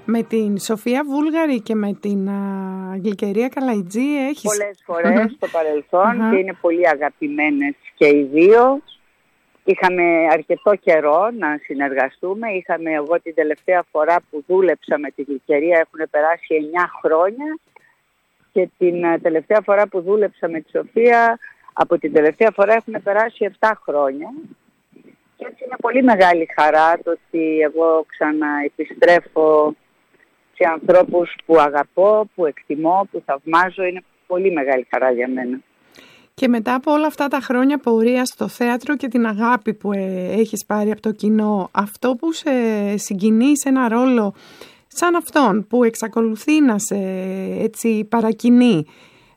Με την Σοφία Βούλγαρη και με την Γλυκερία Καλαϊτζή έχεις... Πολλές φορές στο παρελθόν και είναι πολύ αγαπημένες και οι δύο. Είχαμε αρκετό καιρό να συνεργαστούμε. Είχαμε εγώ την τελευταία φορά που δούλεψα με τη Γλυκερία έχουν περάσει 9 χρόνια και την τελευταία φορά που δούλεψα με τη Σοφία από την τελευταία φορά έχουν περάσει 7 χρόνια. Και έτσι είναι πολύ μεγάλη χαρά το ότι εγώ ξαναεπιστρέφω σε ανθρώπους που αγαπώ, που εκτιμώ, που θαυμάζω. Είναι πολύ μεγάλη χαρά για μένα. Και μετά από όλα αυτά τα χρόνια πορεία στο θέατρο και την αγάπη που έχεις πάρει από το κοινό, αυτό που σε συγκινεί σε ένα ρόλο σαν αυτόν που εξακολουθεί να σε έτσι παρακινεί,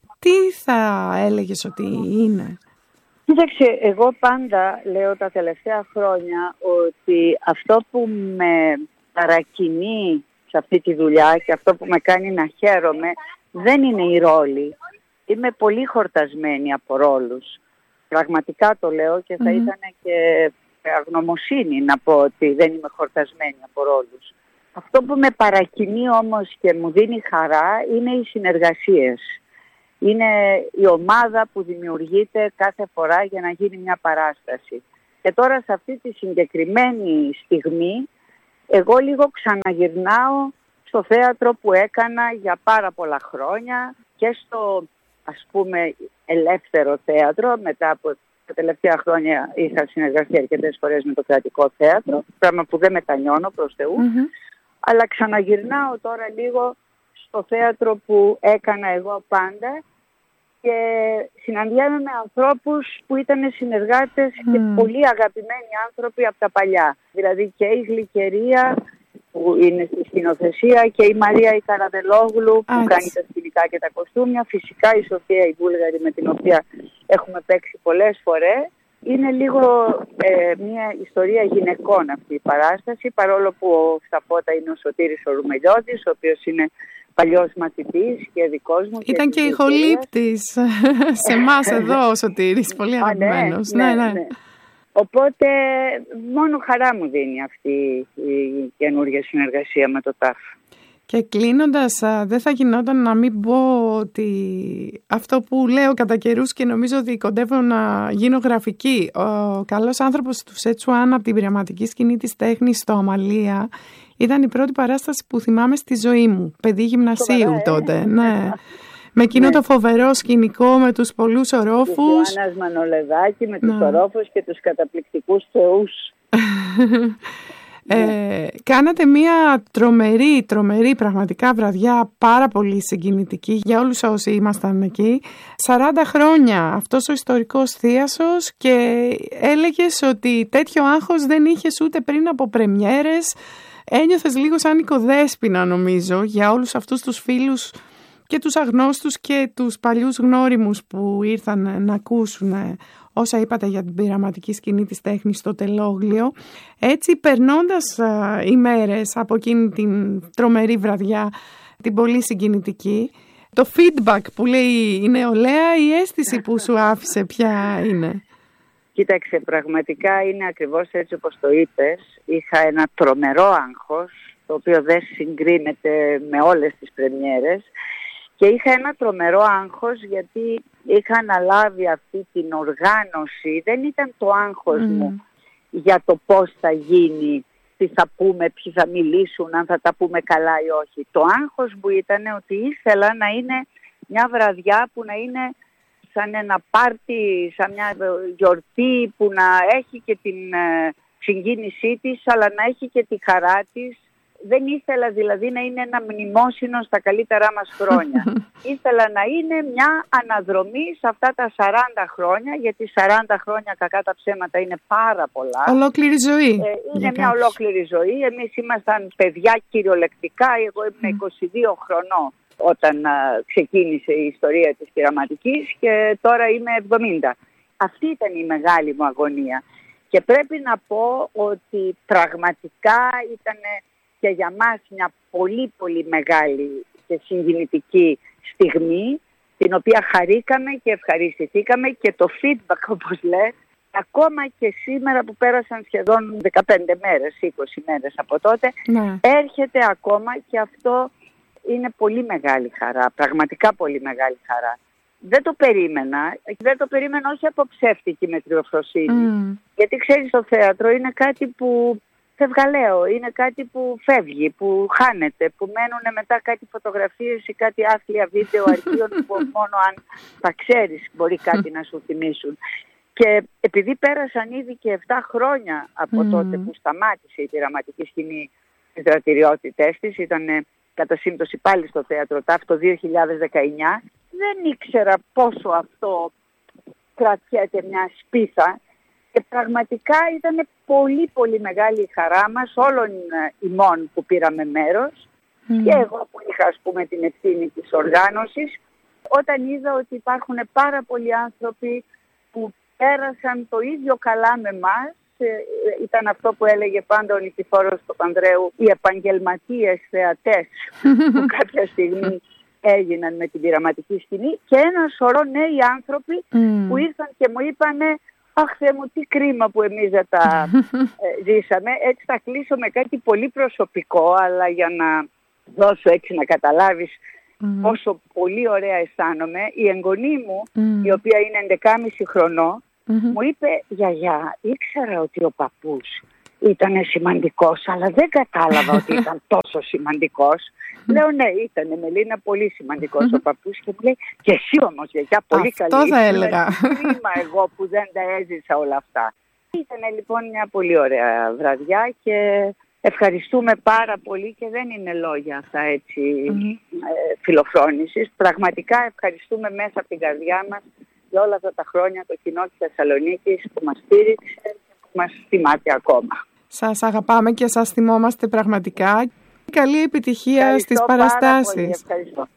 τι θα έλεγες ότι είναι? Κοίταξε, εγώ πάντα λέω τα τελευταία χρόνια ότι αυτό που με παρακινεί σε αυτή τη δουλειά και αυτό που με κάνει να χαίρομαι δεν είναι οι ρόλοι. Είμαι πολύ χορτασμένη από ρόλους. Πραγματικά το λέω και θα ήταν και αγνωμοσύνη να πω ότι δεν είμαι χορτασμένη από ρόλους. Αυτό που με παρακινεί όμως και μου δίνει χαρά είναι οι συνεργασίες. Είναι η ομάδα που δημιουργείται κάθε φορά για να γίνει μια παράσταση. Και τώρα σε αυτή τη συγκεκριμένη στιγμή εγώ λίγο ξαναγυρνάω στο θέατρο που έκανα για πάρα πολλά χρόνια και στο ας πούμε ελεύθερο θέατρο. Μετά από τα τελευταία χρόνια είχα συνεργαστεί αρκετές φορές με το κρατικό θέατρο, πράγμα που δεν μετανιώνω προς Θεού. Αλλά ξαναγυρνάω τώρα λίγο στο θέατρο που έκανα εγώ πάντα και συναντιέμαι με ανθρώπους που ήταν συνεργάτες και πολύ αγαπημένοι άνθρωποι από τα παλιά. Δηλαδή και η Γλυκερία που είναι στη σκηνοθεσία και η Μαρία η Καραβελόγλου που κάνει τα σκηνικά και τα κοστούμια. Φυσικά η Σοφία η Βούλγαρη με την οποία έχουμε παίξει πολλές φορές. Είναι λίγο μια ιστορία γυναικών αυτή η παράσταση, παρόλο που στα φώτα είναι ο Σωτήρης ο Ρουμελιώτης, ο οποίος είναι παλιός μαθητής και δικός μου. Ήταν και ηχολήπτης σε εμάς εδώ ο Σωτήρης, πολύ αγαπημένος. Ναι. Οπότε μόνο χαρά μου δίνει αυτή η καινούργια συνεργασία με το ΤΑΦ. Και κλείνοντας, δεν θα γινόταν να μην πω ότι αυτό που λέω κατά καιρούς και νομίζω ότι κοντεύω να γίνω γραφική, ο καλός άνθρωπος του Σέτσουάν από την πειραματική σκηνή της τέχνης στο Αμαλία ήταν η πρώτη παράσταση που θυμάμαι στη ζωή μου, παιδί γυμνασίου τότε. Ναι. Με εκείνο το φοβερό σκηνικό με τους πολλούς ορόφους. Του Άννας Μανολεδάκη με τους ορόφους και τους καταπληκτικούς θεούς. Κάνατε μια τρομερή πραγματικά βραδιά, πάρα πολύ συγκινητική για όλους όσοι ήμασταν εκεί. 40 χρόνια αυτός ο ιστορικός θίασος και έλεγες ότι τέτοιο άγχος δεν είχες ούτε πριν από πρεμιέρες. Ένιωθες λίγο σαν οικοδέσποινα νομίζω για όλους αυτούς τους φίλους και τους αγνώστους και τους παλιούς γνώριμους που ήρθαν να ακούσουν όσα είπατε για την πειραματική σκηνή της τέχνης στο Τελόγλιο. Έτσι, περνώντας ημέρες από εκείνη την τρομερή βραδιά, την πολύ συγκινητική, το feedback που λέει η νεολαία, η αίσθηση που σου άφησε ποια είναι? Κοίταξε, πραγματικά είναι ακριβώς έτσι όπως το είπες. Είχα ένα τρομερό άγχος, το οποίο δεν συγκρίνεται με όλες τις πρεμιέρες. Και είχα ένα τρομερό άγχος γιατί είχα αναλάβει αυτή την οργάνωση. Δεν ήταν το άγχος μου για το πώς θα γίνει, τι θα πούμε, ποιοι θα μιλήσουν, αν θα τα πούμε καλά ή όχι. Το άγχος μου ήταν ότι ήθελα να είναι μια βραδιά που να είναι σαν ένα πάρτι, σαν μια γιορτή που να έχει και την συγκίνησή της, αλλά να έχει και τη χαρά της. Δεν ήθελα δηλαδή να είναι ένα μνημόσυνο στα καλύτερά μας χρόνια. Ήθελα να είναι μια αναδρομή σε αυτά τα 40 χρόνια, γιατί 40 χρόνια κακά τα ψέματα είναι πάρα πολλά. Ολόκληρη ζωή. Είναι μια ολόκληρη ζωή. Εμείς ήμασταν παιδιά κυριολεκτικά. Εγώ ήμουν 22 χρονών όταν ξεκίνησε η ιστορία της πειραματικής και τώρα είμαι 70. Αυτή ήταν η μεγάλη μου αγωνία. Και πρέπει να πω ότι πραγματικά ήταν και για μας μια πολύ πολύ μεγάλη και συγκινητική στιγμή, την οποία χαρήκαμε και ευχαριστηθήκαμε και το feedback, όπως λες, ακόμα και σήμερα που πέρασαν σχεδόν 15 μέρες, 20 μέρες από τότε, έρχεται ακόμα, και αυτό είναι πολύ μεγάλη χαρά, πραγματικά πολύ μεγάλη χαρά. Δεν το περίμενα όχι από ψεύτικη μετριοφροσύνη, γιατί ξέρεις, το θέατρο είναι κάτι που φευγαλαίο, είναι κάτι που φεύγει, που χάνεται, που μένουν μετά κάτι φωτογραφίες ή κάτι άθλια βίντεο αρχείων που μόνο αν τα ξέρεις μπορεί κάτι να σου θυμίσουν. Και επειδή πέρασαν ήδη και 7 χρόνια από τότε που σταμάτησε η πειραματική σκηνή τις δραστηριότητές της, ήταν κατά σύμπτωση πάλι στο Θέατρο ΤΑΦ το 2019, δεν ήξερα πόσο αυτό κρατιέται μια σπίθα, και πραγματικά ήταν πολύ πολύ μεγάλη η χαρά μας όλων ημών που πήραμε μέρος, και εγώ που είχα, ας πούμε, την ευθύνη της οργάνωσης, όταν είδα ότι υπάρχουν πάρα πολλοί άνθρωποι που πέρασαν το ίδιο καλά με μας. Ήταν αυτό που έλεγε πάντα ο Νικηφόρος Παπανδρέου, οι επαγγελματίες θεατές που κάποια στιγμή έγιναν με την πειραματική σκηνή, και ένα σωρό νέοι άνθρωποι που ήρθαν και μου είπανε «Αχ, Θεέ μου, τι κρίμα που εμείς δεν τα ζήσαμε». Έτσι θα κλείσω με κάτι πολύ προσωπικό, αλλά για να δώσω έτσι να καταλάβεις πόσο πολύ ωραία αισθάνομαι. Η εγγονή μου, η οποία είναι 11,5 χρονών, μου είπε «Γιαγιά, ήξερα ότι ο παππούς ήταν σημαντικός, αλλά δεν κατάλαβα ότι ήταν τόσο σημαντικός». Λέω «Ναι, ήταν, Μελίνα, πολύ σημαντικός ο παππούς». Και μου λέει «Και εσύ όμως, γιαγιά, πολύ καλή». Αυτό θα έλεγα. Κρίμα εγώ που δεν τα έζησα όλα αυτά. Ήταν λοιπόν μια πολύ ωραία βραδιά και ευχαριστούμε πάρα πολύ, και δεν είναι λόγια αυτά έτσι φιλοφρόνησης. Πραγματικά ευχαριστούμε μέσα από την καρδιά μας για όλα αυτά τα χρόνια το κοινό της Θεσσαλονίκης που μας στήριξε και που μας θυμάται ακόμα. Σας αγαπάμε και σας θυμόμαστε πραγματικά. Καλή επιτυχία στις παραστάσεις. Ευχαριστώ.